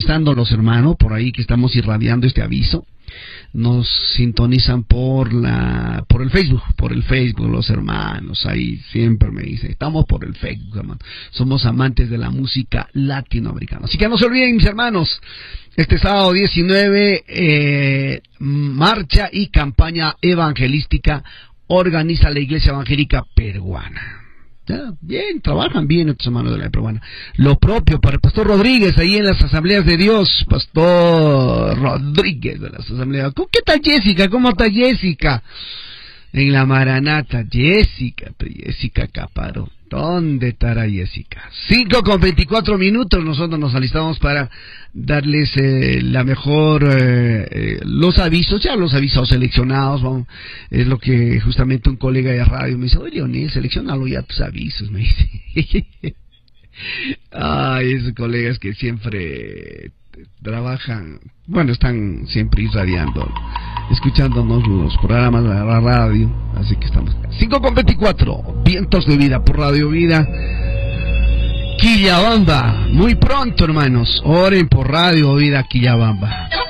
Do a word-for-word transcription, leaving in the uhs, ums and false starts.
sintonizándolos, hermano, por ahí que estamos irradiando este aviso. Nos sintonizan por la por el Facebook, por el Facebook los hermanos, ahí siempre me dicen, estamos por el Facebook, hermano. Somos amantes de la música latinoamericana. Así que no se olviden, mis hermanos, este sábado diecinueve, eh, marcha y campaña evangelística organiza la Iglesia Evangélica Peruana. Ya, bien, trabajan bien estos hermanos de la peruana. Lo propio para el pastor Rodríguez ahí en las Asambleas de Dios, pastor Rodríguez de las Asambleas. ¿Qué tal Jessica? ¿Cómo está Jessica? En la Maranata, Jessica, Jessica Caparo. ¿Dónde estará Jessica? cinco con veinticuatro minutos, nosotros nos alistamos para darles eh, la mejor, eh, eh, los avisos, ya los avisos seleccionados, vamos, es lo que justamente un colega de radio me dice, oye Leonel, seleccionalo ya tus avisos, me dice. Ay, esos colegas que siempre trabajan, bueno, están siempre irradiando, escuchándonos los programas de la radio, así que estamos cinco con veinticuatro, Vientos de Vida por Radio Vida Quillabamba. Muy pronto, hermanos, oren por Radio Vida Quillabamba.